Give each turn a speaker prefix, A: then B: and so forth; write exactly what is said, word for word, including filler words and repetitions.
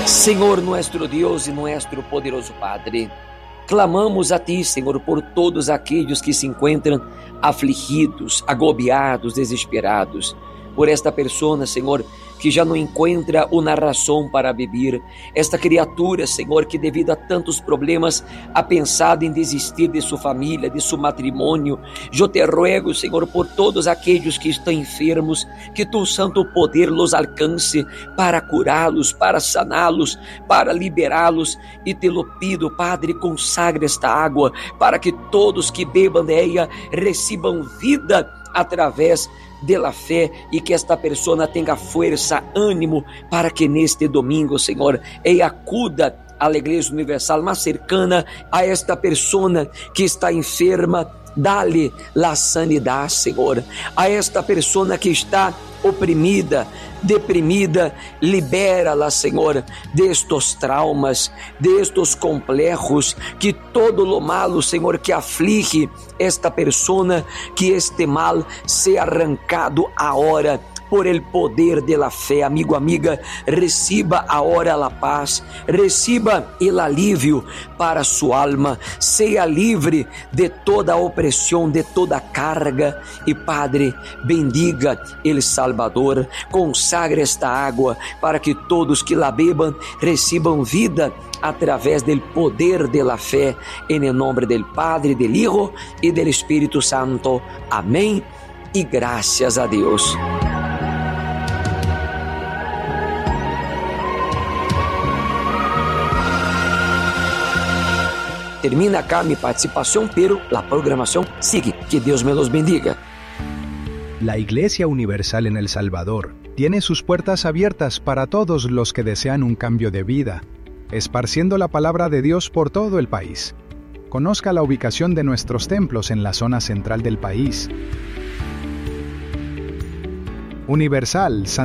A: Senhor nuestro Deus e nuestro poderoso Padre, clamamos a Ti, Senhor, por todos aqueles que se encontram afligidos, agobiados, desesperados, por esta pessoa, Senhor, que já não encontra uma razão para viver, esta criatura, Senhor, que devido a tantos problemas ha pensado em desistir de sua família, de seu matrimônio. Eu te ruego, Senhor, por todos aqueles que estão enfermos, que tu santo poder los alcance para curá-los, para saná-los, para liberá-los, e te lo pido, Padre, consagre esta água, para que todos que bebam dela recebam vida através da fé, e que esta pessoa tenha força, ânimo, para que neste domingo, Senhor, ela acuda à Igreja Universal mais cercana a esta pessoa que está enferma. Dá-lhe a sanidade, Senhor, a esta pessoa que está oprimida, deprimida, libera-la, Senhor, destes traumas, destes complexos, que todo lo malo, Senhor, que aflige esta pessoa, que este mal seja arrancado agora, por el poder de la fé. Amigo, amiga, receba agora a paz, receba el alívio para sua alma, seja livre de toda opressão, de toda carga, e Padre, bendiga el Salvador, consagre esta água, para que todos que la bebam recebam vida através do poder de la fé, em nome do Padre, do Hijo e do Espírito Santo. Amém, e graças a Deus. Termina acá mi participación, pero la programación sigue. Que Dios me los bendiga.
B: La Iglesia Universal en El Salvador tiene sus puertas abiertas para todos los que desean un cambio de vida, esparciendo la palabra de Dios por todo el país. Conozca la ubicación de nuestros templos en la zona central del país. Universal